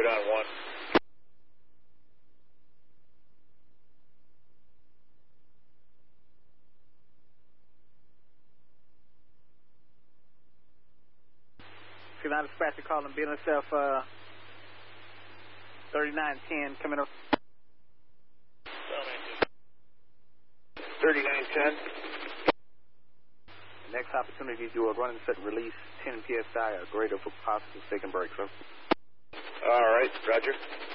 good on 1. United Dispatcher calling BNSF 3910 coming up. 3910. Next opportunity to do a run and set release 10 PSI or greater for possible second break, sir. All right, Roger.